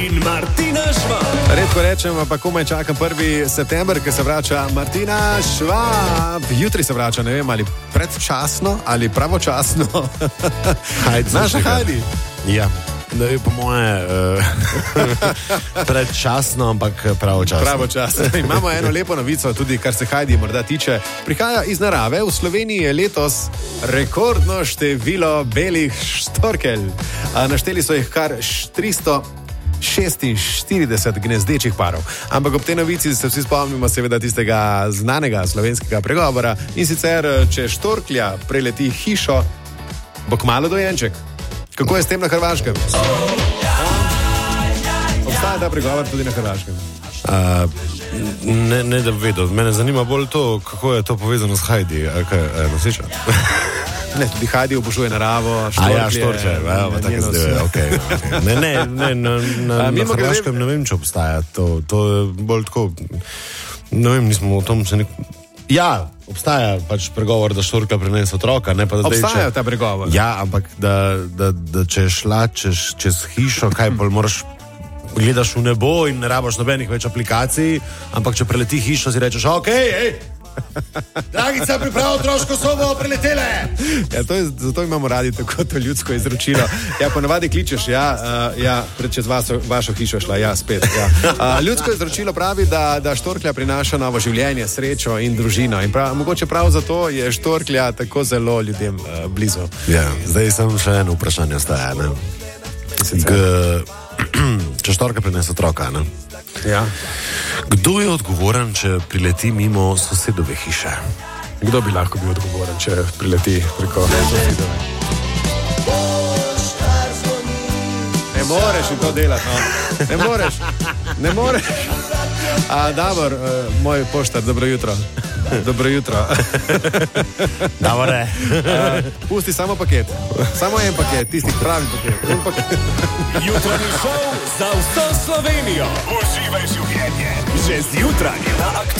In Martina Švab. Redko rečem, pa komaj čakam 1. september, ko se vrača Martina Švab. Jutri se vrača, ne vem, ali predčasno ali pravočasno. Naša Hajdi. Ja, da je po moje predčasno, ampak pravočasno. Pravočasno. Imamo eno lepo novico, tudi kar se Hajdi morda tiče. Prihaja iz narave. V Sloveniji je letos rekordno število belih štorkelj. Našteli so jih kar 346 gnezdečih parov. Ampak ob tej novici se vsi spomnimo seveda tistega znanega slovenskega pregovora. In sicer, če štorklja preleti hišo, bo kmalu dojenček. Kako je s tem na Hrvaškem? Obstaja ta pregovor tudi na Hrvaškem? Ne da bi vedel. Mene zanima bolj to, kako je to povezano s Hajdi. Nosiča? Ne, tudi Hajdi obožuje naravo, štorklje. Ja, štorklje, tako zdaj, okej. Ne, na Hrvaškem ne vem, če obstaja to. To je bolj tako, ne vem, nismo o tom se Ja, obstaja pač pregovor, da štorklja prinese otroka. Ne, pa da obstaja ta pregovor. Ja, ampak da če je šla čez hišo, kaj bolj moraš, gledaš v nebo in ne rabaš nobenih več aplikacij, ampak če preleti hišo, si rečeš, okej, Dragica, pripravi otroško sobo, preletele! Ja, zato imamo radi tako to ljudsko izročilo. Ja, ponavadi kličeš, čez vašo hišo šla, spet. Ljudsko izročilo pravi, da štorklja prinaša novo življenje, srečo in družino. In mogoče prav zato je štorklja tako zelo ljudem blizu. Ja, zdaj sem še eno vprašanje ostaja, ne? Če štorka prinese otroka, ne? Ja. Kdo je odgovoren, če prileti mimo sosedove hiše? Kdo bi lahko bil odgovoren, če prileti preko sosedove? Ne moreš to delati, no. Ne moreš. Davor, moj poštar, dobro jutro. Dobro jutro. Davore. Pusti samo paket. Samo en paket, tisti pravi paket. Jutranji šov za vso Slovenijo. Uživaj življenje. Že zjutraj na Aktualnem.